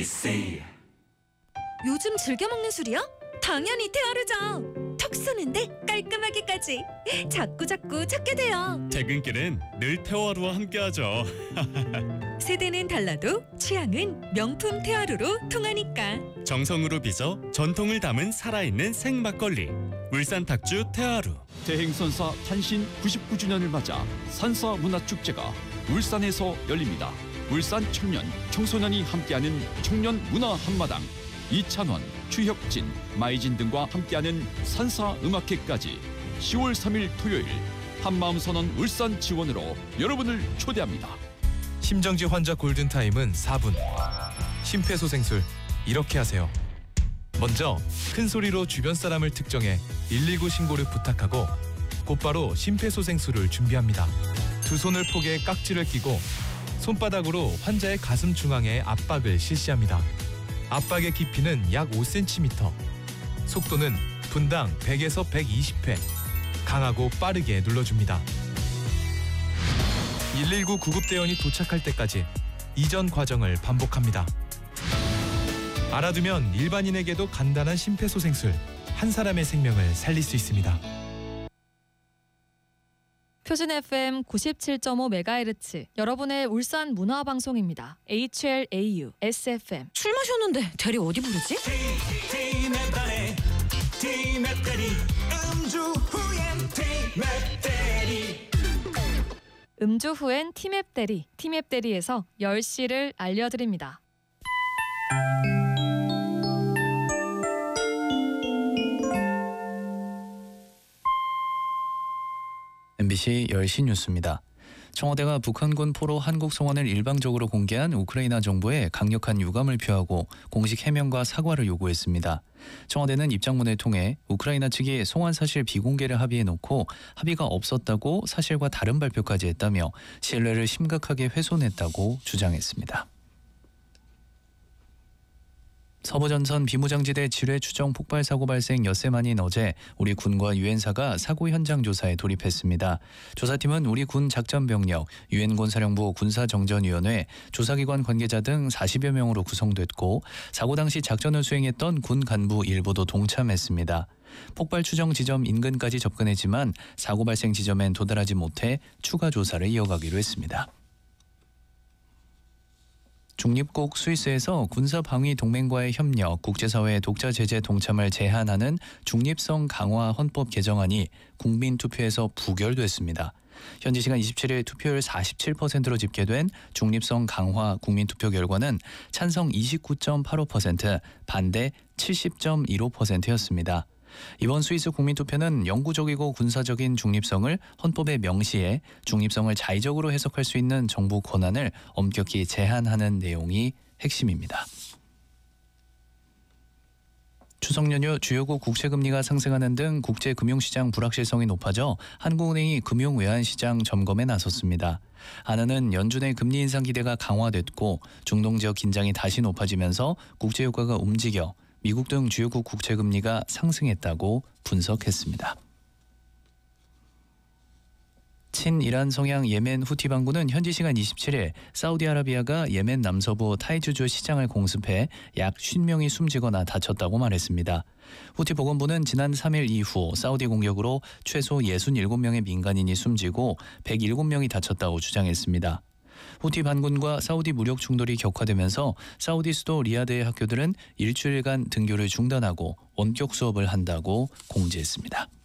MBC. 요즘 즐겨 먹는 술이야? 당연히 테아르죠. 턱 쏘는데 깔끔하기까지 자꾸 찾게 돼요. 퇴근길은 늘 테아루와 함께하죠. 세대는 달라도 취향은 명품 테아루로 통하니까. 정성으로 빚어 전통을 담은 살아있는 생막걸리 울산 탁주 테아루. 대행선사 탄신 99주년을 맞아 산사 문화축제가 울산에서 열립니다. 울산 청년, 청소년이 함께하는 청년 문화 한마당, 이찬원, 추혁진, 마이진 등과 함께하는 산사 음악회까지 10월 3일 토요일 한마음 선언 울산 지원으로 여러분을 초대합니다. 심정지 환자 골든타임은 4분. 심폐소생술 이렇게 하세요. 먼저 큰 소리로 주변 사람을 특정해 119 신고를 부탁하고 곧바로 심폐소생술을 준비합니다. 두 손을 포개 깍지를 끼고 손바닥으로 환자의 가슴 중앙에 압박을 실시합니다. 압박의 깊이는 약 5cm, 속도는 분당 100에서 120회, 강하고 빠르게 눌러줍니다. 119 구급대원이 도착할 때까지 이전 과정을 반복합니다. 알아두면 일반인에게도 간단한 심폐소생술, 한 사람의 생명을 살릴 수 있습니다. 표준 FM 97.5MHz 여러분의 울산 문화방송입니다. HLAU SFM. 술 마셨는데 대리 어디 부르지? 음주 후엔 티맵 대리, 티맵 대리에서 10시를 알려드립니다. MBC 10시 뉴스입니다. 청와대가 북한군 포로 한국 송환을 일방적으로 공개한 우크라이나 정부에 강력한 유감을 표하고 공식 해명과 사과를 요구했습니다. 청와대는 입장문을 통해 우크라이나 측이 송환 사실 비공개를 합의해놓고 합의가 없었다고 사실과 다른 발표까지 했다며 신뢰를 심각하게 훼손했다고 주장했습니다. 서부전선 비무장지대 지뢰 추정 폭발 사고 발생 엿새 만인 어제 우리 군과 유엔사가 사고 현장 조사에 돌입했습니다. 조사팀은 우리 군 작전병력, 유엔군 사령부 군사정전위원회, 조사기관 관계자 등 40여 명으로 구성됐고 사고 당시 작전을 수행했던 군 간부 일부도 동참했습니다. 폭발 추정 지점 인근까지 접근했지만 사고 발생 지점엔 도달하지 못해 추가 조사를 이어가기로 했습니다. 중립국 스위스에서 군사방위 동맹과의 협력, 국제사회의 독자 제재 동참을 제한하는 중립성 강화 헌법 개정안이 국민투표에서 부결됐습니다. 현지 시간 27일 투표율 47%로 집계된 중립성 강화 국민투표 결과는 찬성 29.85%, 반대 70.15%였습니다. 이번 스위스 국민투표는 영구적이고 군사적인 중립성을 헌법에 명시해 중립성을 자의적으로 해석할 수 있는 정부 권한을 엄격히 제한하는 내용이 핵심입니다. 추석 연휴 주요국 국채금리가 상승하는 등 국제금융시장 불확실성이 높아져 한국은행이 금융외환시장 점검에 나섰습니다. 한은은 연준의 금리 인상 기대가 강화됐고 중동 지역 긴장이 다시 높아지면서 국제유가가 움직여 미국 등 주요국 국채금리가 상승했다고 분석했습니다. 친이란 성향 예멘 후티 반군은 현지 시간 27일 사우디아라비아가 예멘 남서부 타이주주 시장을 공습해 약 50명이 숨지거나 다쳤다고 말했습니다. 후티 보건부는 지난 3일 이후 사우디 공격으로 최소 67명의 민간인이 숨지고 107명이 다쳤다고 주장했습니다. 후티 반군과 사우디 무력 충돌이 격화되면서 사우디 수도 리야드의 학교들은 일주일간 등교를 중단하고 원격 수업을 한다고 공지했습니다.